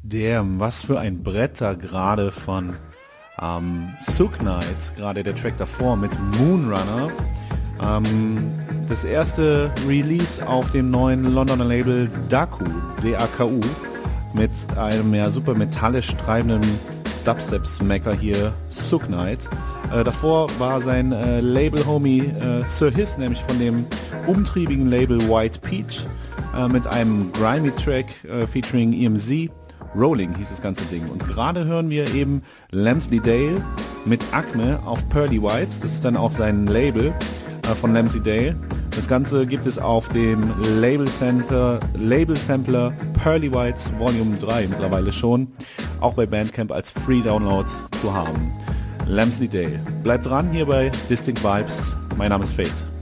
Damn, was für ein Brett da gerade von Suge Knight, gerade der Track davor mit Moonrunner. Das erste Release auf dem neuen Londoner Label Daku, D-A-K-U, mit einem ja super metallisch treibenden Dubstep-Smacker hier, Suge Knight. Davor war sein Label-Homie Sir Hiss, nämlich von dem umtriebigen Label White Peach, mit einem Grimy-Track featuring EMZ. Rolling hieß das ganze Ding. Und gerade hören wir eben Lamsleydale mit Acme auf Pearly Whites. Das ist dann auch sein Label von Lamsleydale. Das Ganze gibt es auf dem Label-Sampler Pearly Whites Volume 3 mittlerweile schon. Auch bei Bandcamp als Free-Download zu haben. Lamsleydale. Bleibt dran hier bei Distinct Vibes. Mein Name ist Fate.